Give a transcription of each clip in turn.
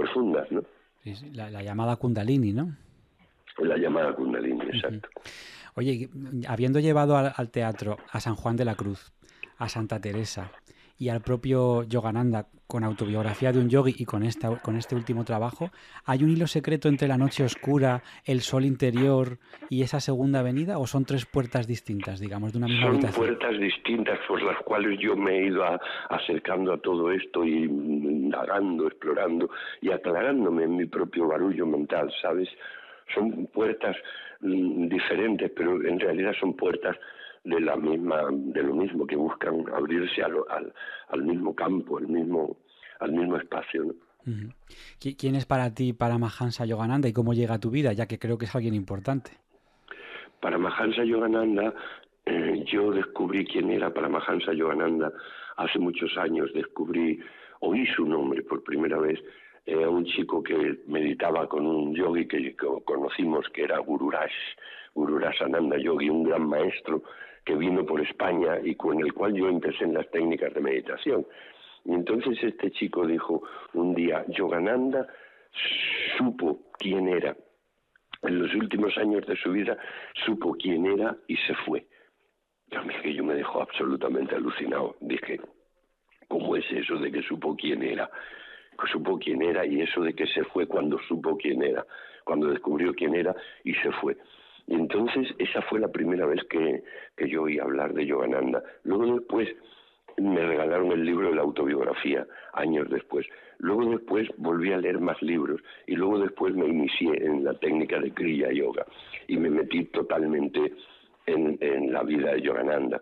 profundas, ¿no? Sí, sí, la llamada Kundalini, ¿no? La llamada Kundalini, exacto. Oye, habiendo llevado al teatro a San Juan de la Cruz, a Santa Teresa y al propio Yogananda con autobiografía de un yogi y con este último trabajo, ¿hay un hilo secreto entre la noche oscura, el sol interior y esa segunda venida, o son tres puertas distintas, digamos, de una misma Son habitación? puertas distintas por las cuales yo me he ido acercando a todo esto y indagando, explorando y aclarándome en mi propio barullo mental, ¿sabes? Son puertas diferentes, pero en realidad son puertas de lo mismo, que buscan abrirse al mismo campo, al mismo espacio, ¿no? Uh-huh. ¿Quién es para ti Paramahansa Yogananda y cómo llega a tu vida, ya que creo que es alguien importante? Paramahansa Yogananda, yo descubrí quién era Paramahansa Yogananda hace muchos años. Oí su nombre por primera vez. Un chico que meditaba con un yogi que conocimos, que era Guru Rasananda Yogi, un gran maestro que vino por España y con el cual yo empecé en las técnicas de meditación. Y entonces este chico dijo un día, Yogananda supo quién era. En los últimos años de su vida supo quién era y se fue. A mí aquello me dejó absolutamente alucinado. Dije, ¿cómo es eso de que supo quién era? Supo quién era, y eso de que se fue cuando supo quién era, cuando descubrió quién era y se fue. Y entonces esa fue la primera vez que yo oí hablar de Yogananda. Luego después me regalaron el libro de la autobiografía, años después. Luego después volví a leer más libros y luego después me inicié en la técnica de Kriya Yoga y me metí totalmente en la vida de Yogananda.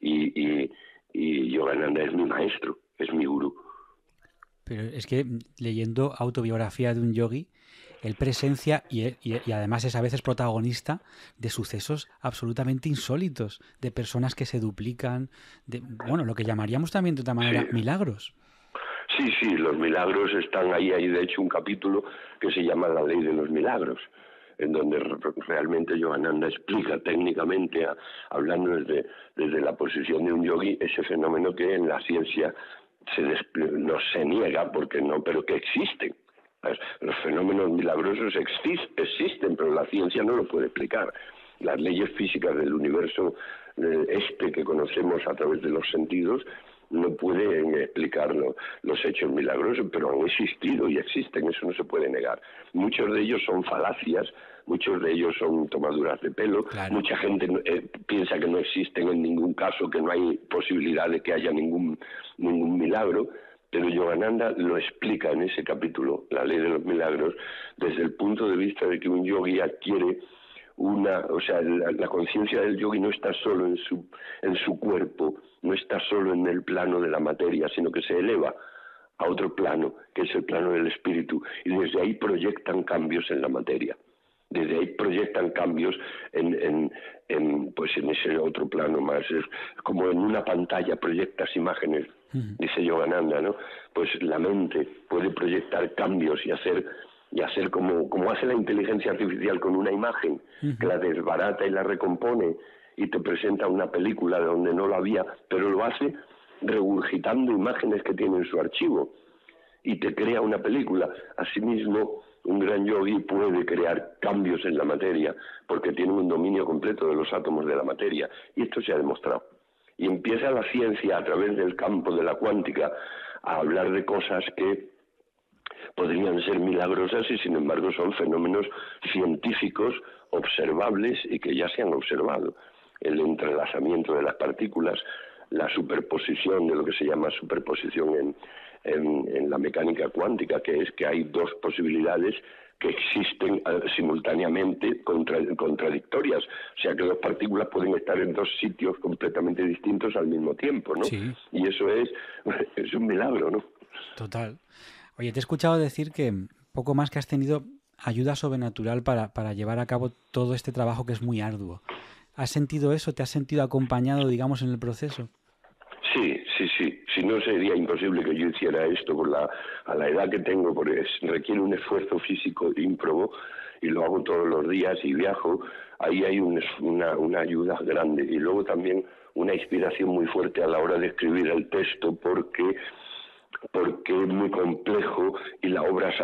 Y Yogananda es mi maestro, es mi gurú. Pero es que leyendo autobiografía de un yogi, él presencia y además es a veces protagonista de sucesos absolutamente insólitos, de personas que se duplican, bueno, lo que llamaríamos también de otra manera Sí. milagros. Sí, los milagros están ahí. Hay de hecho un capítulo que se llama La Ley de los Milagros, en donde realmente Yogananda explica técnicamente, hablando desde la posición de un yogi, ese fenómeno que en la ciencia no se niega, porque no, pero que existen. Los fenómenos milagrosos existen, pero la ciencia no lo puede explicar. Las leyes físicas del universo que conocemos a través de los sentidos no pueden explicar los hechos milagrosos, pero han existido y existen, eso no se puede negar. Muchos de ellos son falacias, muchos de ellos son tomaduras de pelo, Claro. Mucha gente piensa que no existen en ningún caso, que no hay posibilidad de que haya ningún milagro, pero Yogananda lo explica en ese capítulo, La Ley de los Milagros, desde el punto de vista de que un yogi adquiere la conciencia del yogi no está solo en su cuerpo, no está solo en el plano de la materia, sino que se eleva a otro plano, que es el plano del espíritu, y desde ahí proyectan cambios en la materia. Desde ahí proyectan cambios en ese otro plano más. Es como en una pantalla proyectas imágenes, dice Yogananda, ¿no? Pues la mente puede proyectar cambios y hacer como hace la inteligencia artificial con una imagen, que la desbarata y la recompone y te presenta una película de donde no lo había, pero lo hace regurgitando imágenes que tiene en su archivo y te crea una película. Asimismo, un gran yogi puede crear cambios en la materia porque tiene un dominio completo de los átomos de la materia, y esto se ha demostrado. Y empieza la ciencia a través del campo de la cuántica a hablar de cosas que podrían ser milagrosas y sin embargo son fenómenos científicos observables y que ya se han observado. El entrelazamiento de las partículas, la superposición, de lo que se llama superposición en la mecánica cuántica, que es que hay dos posibilidades que existen simultáneamente contradictorias, o sea que dos partículas pueden estar en dos sitios completamente distintos al mismo tiempo, ¿no? Sí. Y eso es un milagro, ¿no? Total. Oye, te he escuchado decir que poco más que has tenido ayuda sobrenatural para llevar a cabo todo este trabajo que es muy arduo. ¿Has sentido eso? ¿Te has sentido acompañado, digamos, en el proceso? Sí. Si no, sería imposible que yo hiciera esto a la edad que tengo, porque requiere un esfuerzo físico ímprobo y lo hago todos los días y viajo. Ahí hay una ayuda grande, y luego también una inspiración muy fuerte a la hora de escribir el texto, porque es muy complejo y la obra